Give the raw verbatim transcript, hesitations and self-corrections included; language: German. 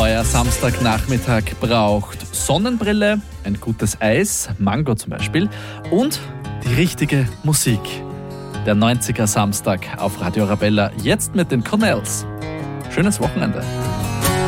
Euer Samstagnachmittag braucht Sonnenbrille, ein gutes Eis, Mango zum Beispiel, und die richtige Musik. Der neunziger Samstag auf Radio Arabella, jetzt mit den Cornells. Schönes Wochenende.